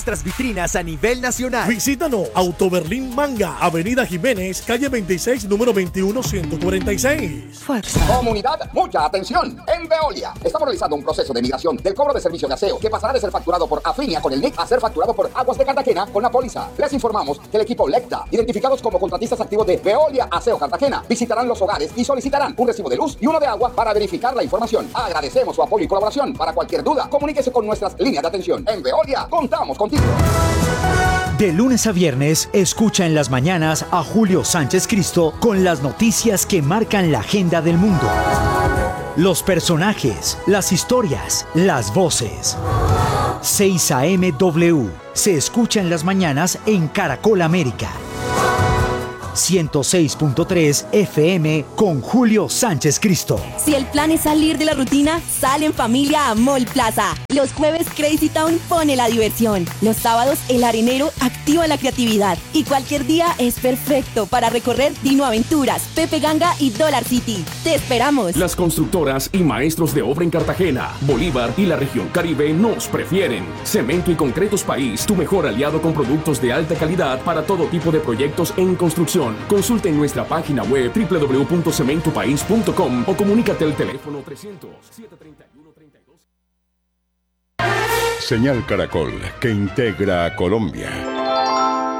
nuestras vitrinas a nivel nacional. Visítanos, Auto Berlín Manga, Avenida Jiménez, calle 26, número 21146. Fuerza. Comunidad, mucha atención. En Veolia estamos realizando un proceso de migración del cobro de servicio de aseo que pasará de ser facturado por Afinia con el NIC a ser facturado por Aguas de Cartagena con la póliza. Les informamos que el equipo Lecta, identificados como contratistas activos de Veolia Aseo Cartagena, visitarán los hogares y solicitarán un recibo de luz y uno de agua para verificar la información. Agradecemos su apoyo y colaboración. Para cualquier duda, comuníquese con nuestras líneas de atención. En Veolia, contamos contigo. De lunes a viernes, escucha en las mañanas a Julio Sánchez Cristo con las noticias que marcan la agenda del mundo. Los personajes, las historias, las voces. 6 AM W se escucha en las mañanas en Caracol América. 106.3 FM con Julio Sánchez Cristo. Si el plan es salir de la rutina, sale en familia a Mall Plaza. Los jueves Crazy Town pone la diversión. Los sábados El Arenero activa la creatividad. Y cualquier día es perfecto para recorrer Dino Aventuras, Pepe Ganga y Dollar City. ¡Te esperamos! Las constructoras y maestros de obra en Cartagena, Bolívar y la región Caribe nos prefieren. Cemento y Concretos País, tu mejor aliado con productos de alta calidad para todo tipo de proyectos en construcción. Consulte en nuestra página web www.cementopaís.com o comunícate al teléfono 300-731-32. Señal Caracol, que integra a Colombia.